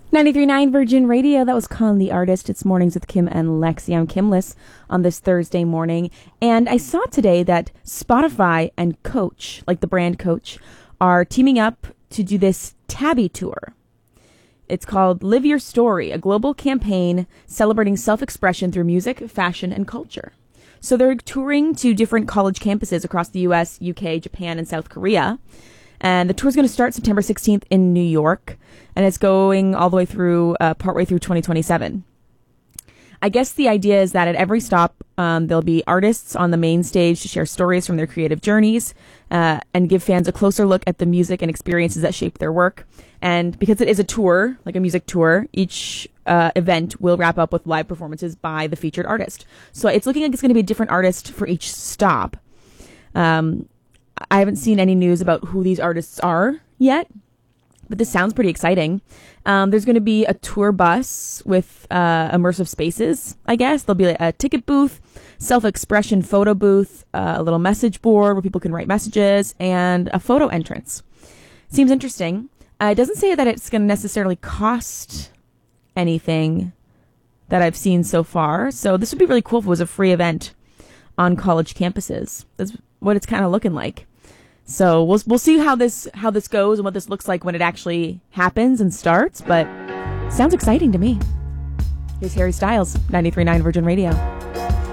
93.9 Virgin Radio. That was Con the Artist. It's Mornings with Kim and Lexi. I'm Kimless on this Thursday morning. And I saw today that Spotify and Coach, like the brand Coach, are teaming up to do this Tabby tour. It's called Live Your Story, a global campaign celebrating self-expression through music, fashion, and culture. So they're touring to different college campuses across the US, UK, Japan, and South Korea. And the tour is going to start September 16th in New York, and it's going all the way through, partway through 2027. I guess the idea is that at every stop, there'll be artists on the main stage to share stories from their creative journeys, and give fans a closer look at the music and experiences that shape their work. And because it is a tour, like a music tour, each event will wrap up with live performances by the featured artist. So it's looking like it's going to be a different artist for each stop. I haven't seen any news about who these artists are yet, but this sounds pretty exciting. There's going to be a tour bus with immersive spaces, I guess. There'll be a ticket booth, self-expression photo booth, a little message board where people can write messages, and a photo entrance. Seems interesting. It doesn't say that it's going to necessarily cost anything that I've seen so far. So this would be really cool if it was a free event on college campuses. That's what it's kind of looking like. So we'll see how this goes and what this looks like when it actually happens and starts, but sounds exciting to me. Here's Harry Styles, 93.9 Virgin Radio.